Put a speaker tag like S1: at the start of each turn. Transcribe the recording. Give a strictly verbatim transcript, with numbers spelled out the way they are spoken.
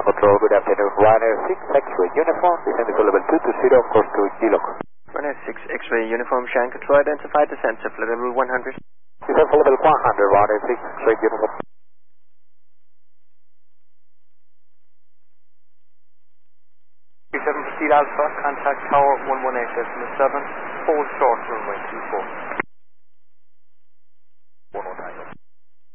S1: Control, good afternoon. Ryanair six X-ray uniform, descend to level two two zero, course to G-Loc.
S2: Ryanair six X-ray uniform, Shan Control, identified descent to level one hundred.
S1: Descend to level one hundred, Ryanair six X-ray uniform.
S3: seven Pursuit Alpha, contact tower one one eight decimal seven, hold short runway two four.